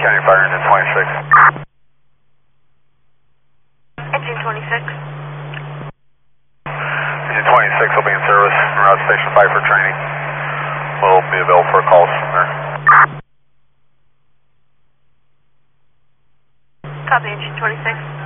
County Fire Engine 26. Engine 26. Engine 26 will be in service en route to Station 5 for training. We'll be available for calls from there. Copy, Engine 26.